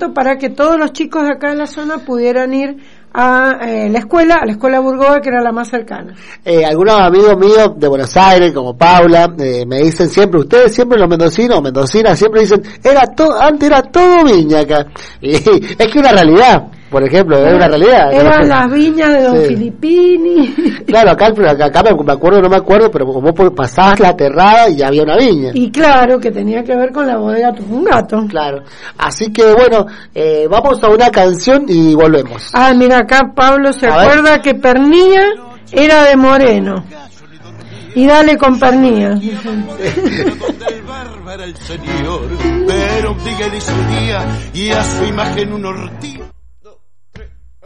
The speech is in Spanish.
para que todos los chicos de acá en la zona pudieran ir a la escuela Burgoa, que era la más cercana. Algunos amigos míos de Buenos Aires, como Paula, me dicen siempre, ustedes siempre los mendocinos o mendocinas siempre dicen, antes era todo viña acá. Y es que una realidad, por ejemplo, es una realidad. Eran las viñas de Don Filippini. Claro, acá me acuerdo, no me acuerdo, pero como vos pasabas la terrada y ya había una viña. Y claro, que tenía que ver con la bodega Tupungato. Claro. Así que bueno, vamos a una canción y volvemos. Ah, mira, acá Pablo se acuerda que Pernilla era de Moreno. Y dale con Pernilla. El señor, pero Miguel y su día, y a su imagen un ortiz.